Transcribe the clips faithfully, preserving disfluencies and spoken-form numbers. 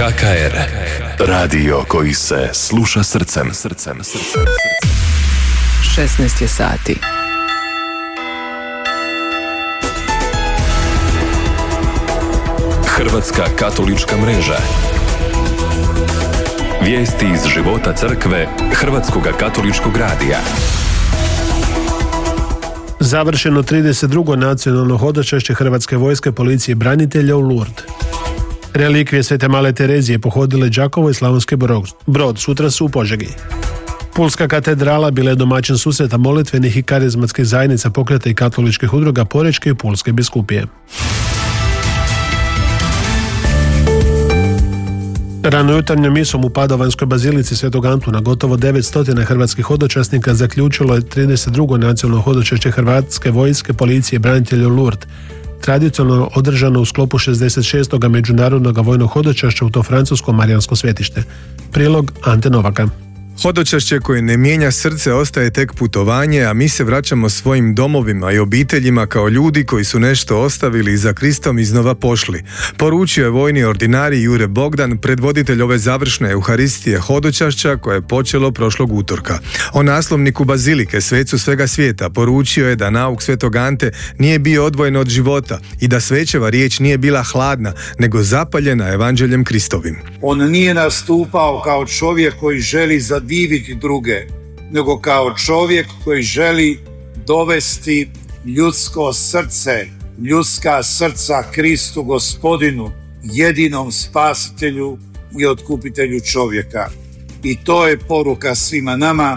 H K R, radio koji se sluša srcem. srcem. šesnaest je sati. Hrvatska katolička mreža. Vijesti iz života crkve Hrvatskog katoličkog radija. Završeno trideset drugo nacionalno hodočašće Hrvatske vojske, policije i branitelja u Lourdes. Relikvije Svete Male Terezije pohodile Đakovo i Slavonski Brod, sutra su u Požegi. Pulska katedrala bila je domaćin susreta molitvenih i karizmatskih zajednica pokreta i katoličkih udruga Porečke i Pulske biskupije. Ranojutarnjom misom u Padovanskoj bazilici Svetog Antuna gotovo devetsto hrvatskih hodočasnika zaključilo je trideset drugo nacionalno hodočašće Hrvatske vojske, policije i branitelja u Lourdes, tradicionalno održano u sklopu šezdeset šestog međunarodnog vojnog hodočašća u to francusko marijansko svetište. Prilog Ante Novaka. Hodočašće koje ne mijenja srce ostaje tek putovanje, a mi se vraćamo svojim domovima i obiteljima kao ljudi koji su nešto ostavili i za Kristom iznova pošli. Poručio je vojni ordinarij Jure Bogdan, predvoditelj ove završne Euharistije hodočašća koje je počelo prošlog utorka. O naslovniku bazilike, svecu svega svijeta, poručio je da nauk Svetog Ante nije bio odvojen od života i da svećeva riječ nije bila hladna, nego zapaljena evanđeljem Kristovim. On nije nastupao kao čovjek koji želi zadiviti druge, nego kao čovjek koji želi dovesti ljudsko srce, ljudska srca Kristu Gospodinu, jedinom spasitelju i otkupitelju čovjeka. I to je poruka svima nama,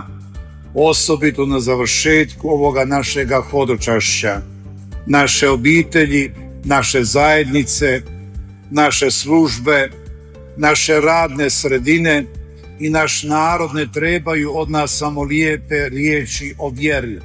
osobito na završetku ovoga našega hodočašća. Naše obitelji, naše zajednice, naše službe, naše radne sredine i naš narod ne trebaju od nas samo lijepe riječi o vjeri.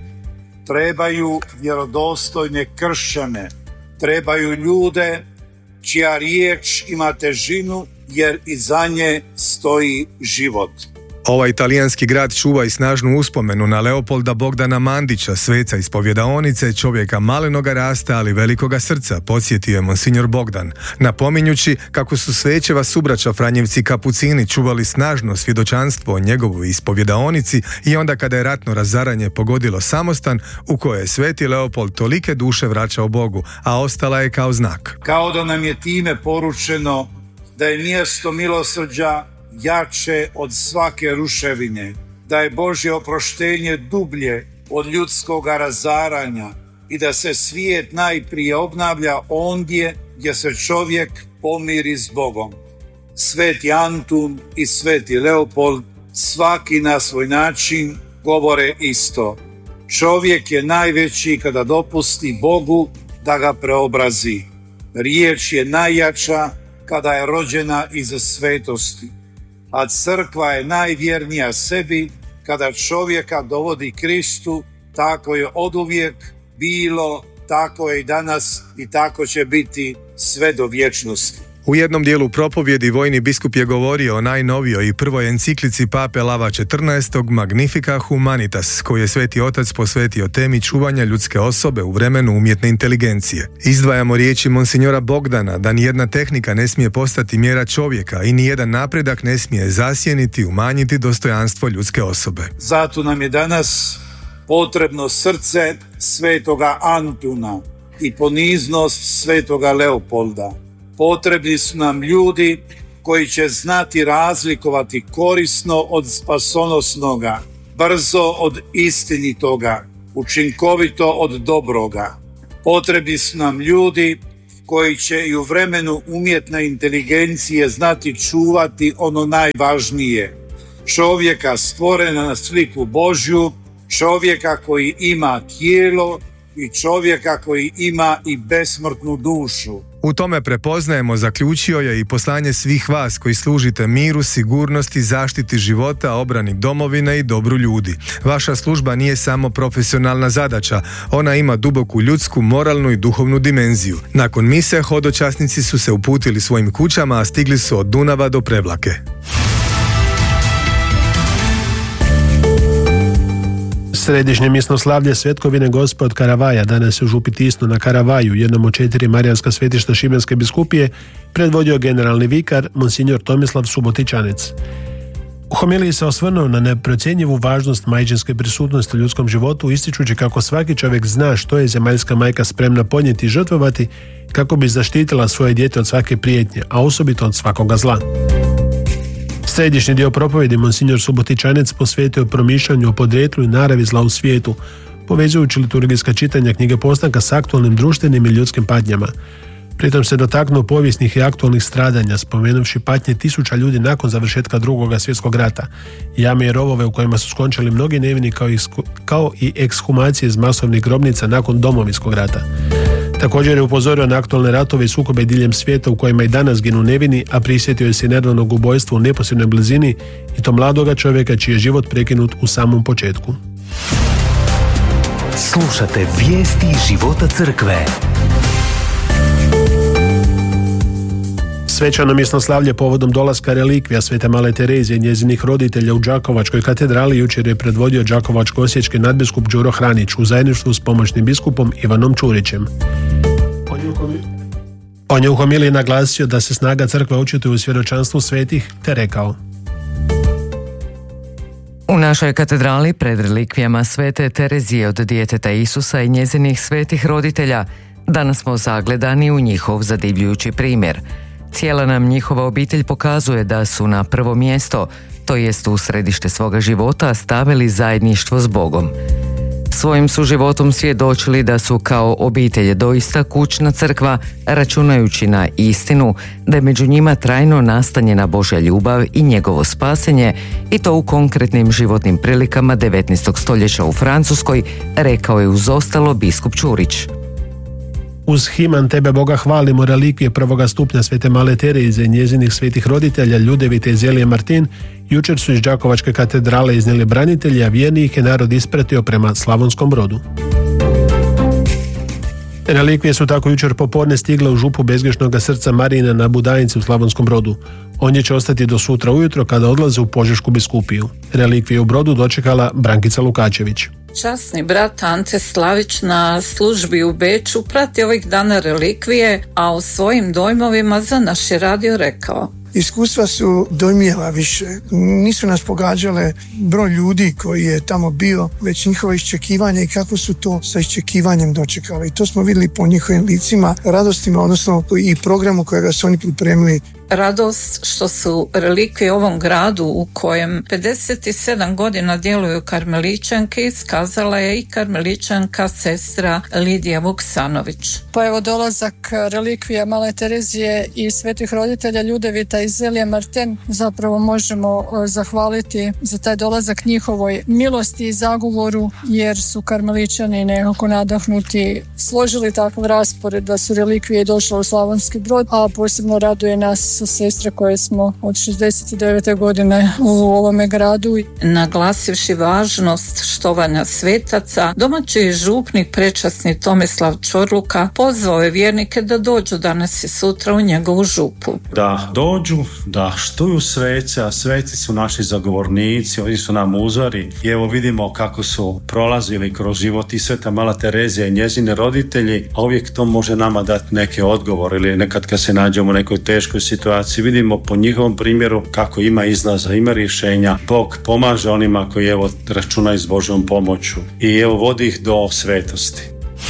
Trebaju vjerodostojne kršćane, trebaju ljude čija riječ ima težinu jer iza nje stoji život. Ovaj italijanski grad čuva i snažnu uspomenu na Leopolda Bogdana Mandića, sveca ispovjedaonice, čovjeka malenoga rasta, ali velikoga srca, podsjetio je monsignor Bogdan, napominjući kako su svećeva subraća Franjevci Kapucini čuvali snažno svjedočanstvo o njegovoj ispovjedaonici i onda kada je ratno razaranje pogodilo samostan u kojoj je sveti Leopold tolike duše vraćao Bogu, a ostala je kao znak. Kao da nam je time poručeno da je mjesto milosrđa jače od svake ruševine, da je Božje oproštenje dublje od ljudskog razaranja i da se svijet najprije obnavlja ondje gdje se čovjek pomiri s Bogom. Sveti Antun i sveti Leopold svaki na svoj način govore isto. Čovjek je najveći kada dopusti Bogu da ga preobrazi. Riječ je najjača kada je rođena iz svetosti. A crkva je najvjernija sebi kada čovjeka dovodi Kristu, tako je oduvijek bilo, tako je i danas i tako će biti sve do vječnosti. U jednom dijelu propovjedi vojni biskup je govorio o najnovijoj i prvoj enciklici pape Lava četrnaestog Magnifica Humanitas, koju je Sveti Otac posvetio temi čuvanja ljudske osobe u vremenu umjetne inteligencije. Izdvajamo riječi monsignora Bogdana da nijedna tehnika ne smije postati mjera čovjeka i nijedan napredak ne smije zasjeniti, umanjiti dostojanstvo ljudske osobe. Zato nam je danas potrebno srce svetoga Antuna i poniznost svetoga Leopolda. Potrebni su nam ljudi koji će znati razlikovati korisno od spasonosnoga, brzo od istinitoga, učinkovito od dobroga. Potrebni su nam ljudi koji će i u vremenu umjetne inteligencije znati čuvati ono najvažnije. Čovjeka stvorena na sliku Božju, čovjeka koji ima tijelo i čovjeka koji ima i besmrtnu dušu. U tome prepoznajemo, zaključio je, i poslanje svih vas koji služite miru, sigurnosti, zaštiti života, obrani domovine i dobru ljudi. Vaša služba nije samo profesionalna zadaća, ona ima duboku ljudsku, moralnu i duhovnu dimenziju. Nakon mise hodočasnici su se uputili svojim kućama, a stigli su od Dunava do Prevlake. Središnje mjesno slavlje Svetkovine Gospe od Karavaja danas je u župi Tisnu na Karavaju, jednom od četiri marijanska svetišta Šibenske biskupije, predvodio generalni vikar monsignor Tomislav Subotičanec. U homiliji se osvrnuo na neprocjenjivu važnost majčinske prisutnosti u ljudskom životu, ističući kako svaki čovjek zna što je zemaljska majka spremna podnijeti i žrtvovati kako bi zaštitila svoje dijete od svake prijetnje, a osobito od svakoga zla. Središnji dio propovjedi monsignor Subotičanec posvetio promišljanju o podrijetlu i naravi zla u svijetu, povezujući liturgijska čitanja knjige Postanka s aktualnim društvenim i ljudskim patnjama. Pritom se dotaknuo povijesnih i aktualnih stradanja, spomenuvši patnje tisuća ljudi nakon završetka drugog svjetskog rata, jame i rovove u kojima su skončali mnogi nevini kao i, kao i ekshumacije iz masovnih grobnica nakon Domovinskog rata. Također je upozorio na aktualne ratove i sukobe diljem svijeta u kojima i danas ginu nevini, a prisjetio je se nervnog ubojstva u neposrednoj blizini i to mladoga čovjeka čiji je život prekinut u samom početku. Slušate vijesti života crkve. Svečano mjesno slavlje povodom dolaska relikvija Svete Male Terezije i njezinih roditelja u Đakovačkoj katedrali jučer je predvodio đakovačko-osječki nadbiskup Đuro Hranić u zajedništvu s pomoćnim biskupom Ivanom Čurićem. On je u homiliji naglasio da se snaga crkve očituje u svjedočanstvu svetih, te rekao: U našoj katedrali pred relikvijama Svete Terezije od djeteta Isusa i njezinih svetih roditelja danas smo zagledani u njihov zadivljujući primjer. Cijela nam njihova obitelj pokazuje da su na prvo mjesto, to jest u središte svoga života, stavili zajedništvo s Bogom. Svojim su životom svjedočili da su kao obitelj doista kućna crkva, računajući na istinu da je među njima trajno nastanjena Božja ljubav i njegovo spasenje, i to u konkretnim životnim prilikama devetnaestog stoljeća u Francuskoj, rekao je uz ostalo biskup Čurić. Uz himan Tebe Boga hvalimo relikvije prvoga stupnja Svete Male Terezije i njezinih svetih roditelja Ljudevite i Zelije Martin jučer su iz Đakovačke katedrale iznijeli branitelji, a vjerni ih je narod ispratio prema Slavonskom Brodu. Relikvije su tako jučer popodne stigle u župu Bezgrešnoga srca Marijina na Budajnici u Slavonskom Brodu. Ondje će ostati do sutra ujutro kada odlaze u Požešku biskupiju. Relikvije u Brodu dočekala Brankica Lukačević. Časni brat Ante Slavić na službi u Beču prati ovih dana relikvije, a u svojim dojmovima za naš je radio rekao: Iskustva su dojmijeva više. Nisu nas pogađale broj ljudi koji je tamo bio, već njihovo iščekivanje i kako su to sa iščekivanjem dočekali. I to smo vidjeli po njihovim licima, radostima, odnosno i programu kojega su oni pripremili. Radost što su relikvije u ovom gradu u kojem pedeset sedam godina djeluju karmeličanke iskazala je i karmeličanka sestra Lidija Vuksanović. Pa evo, dolazak relikvija Male Terezije i svetih roditelja Ljudevita i Zelije Martin zapravo možemo zahvaliti za taj dolazak njihovoj milosti i zagovoru, jer su karmeličani nekako nadahnuti složili takav raspored da su relikvije došle u Slavonski Brod, a posebno raduje nas sestre koje smo od šezdeset devete godine u ovome gradu. Naglasivši važnost štovanja svetaca, domaći župnik prečasni Tomislav Čorluka pozvao je vjernike da dođu danas i sutra u njegovu župu. Da dođu, da štuju svece, a sveci su naši zagovornici, oni su nam uzori i evo vidimo kako su prolazili kroz život i Sveta Mala Terezija i njezine roditelji, a uvijek to može nama dati neke odgovore ili nekad kad se nađemo u nekoj teškoj situaciji. Vidimo po njihovom primjeru kako ima izlaza, ima rješenja. Bog pomaže onima koji evo računaju s Božjom pomoću i evo vodi ih do svetosti.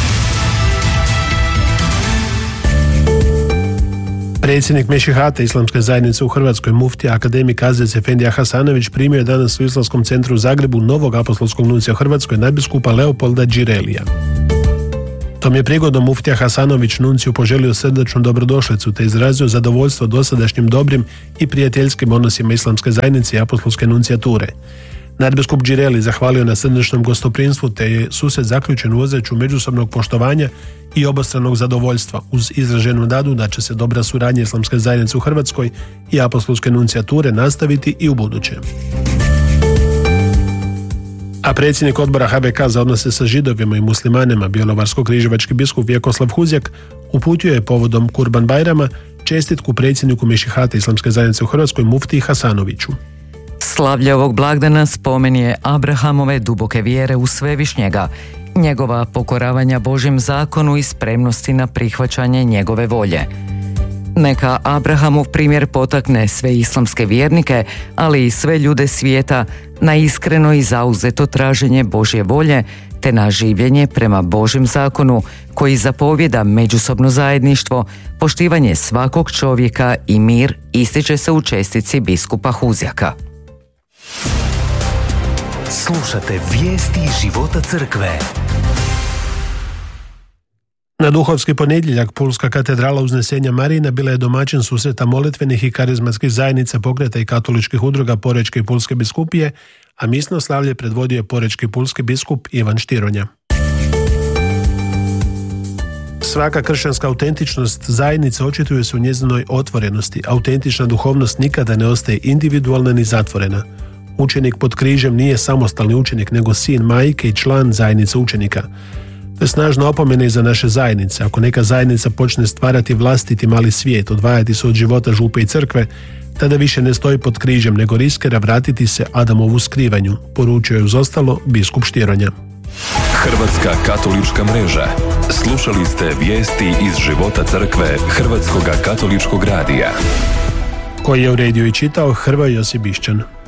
Predsjednik Mešihata Islamske zajednice u Hrvatskoj, muftija akademik Azec Efendija Hasanović, primio je danas u Islamskom centru u Zagrebu novog apostolskog nuncija u Hrvatskoj, nadbiskupa Leopolda Đirelija. Tom je prigodom muftija Hasanović nunciju poželio srdečnu dobrodošlicu te izrazio zadovoljstvo dosadašnjim dobrim i prijateljskim odnosima Islamske zajednice i apostolske nuncijature. Nadbiskup Đireli zahvalio na srdečnom gostoprinstvu te je susret zaključen u ozračju međusobnog poštovanja i obostranog zadovoljstva uz izraženu nadu da će se dobra suradnja Islamske zajednice u Hrvatskoj i apostolske nuncijature nastaviti i u buduće. A predsjednik odbora H B K za odnose sa židovima i muslimanima, bjelovarsko-križevački biskup Vjekoslav Huzjak, uputio je povodom Kurban Bajrama čestitku predsjedniku Mešihata Islamske zajednice u Hrvatskoj, muftiji Hasanoviću. Slavlje ovog blagdana spomen je Abrahamove duboke vjere u Svevišnjega, njegova pokoravanja Božjem zakonu i spremnosti na prihvaćanje njegove volje. Neka Abrahamov primjer potakne sve islamske vjernike, ali i sve ljude svijeta na iskreno i zauzeto traženje Božje volje, te na življenje prema Božjem zakonu koji zapovjeda međusobno zajedništvo, poštivanje svakog čovjeka i mir, ističe se u čestici biskupa Huzjaka. Slušate vijesti života crkve. Na duhovski ponedjeljak Pulska katedrala Uznesenja Marijina bila je domaćin susreta molitvenih i karizmatskih zajednica, pokreta i katoličkih udruga Porečke i Pulske biskupije, a misno slavlje predvodio je porečki pulski biskup Ivan Štironja. Svaka kršćanska autentičnost zajednice očituje se u njezinoj otvorenosti. Autentična duhovnost nikada ne ostaje individualna ni zatvorena. Učenik pod križem nije samostalni učenik, nego sin majke i član zajednice učenika. To je snažna opomena i za naše zajednice. Ako neka zajednica počne stvarati vlastiti mali svijet, odvajati se od života župe i crkve, tada više ne stoji pod križem, nego riskira vratiti se Adamovu skrivanju, poručio je uz ostalo biskup Štironja. Hrvatska katolička mreža. Slušali ste vijesti iz života crkve Hrvatskoga katoličkog radija. Koji je uredio i čitao Hrvoje Josip Bišćan.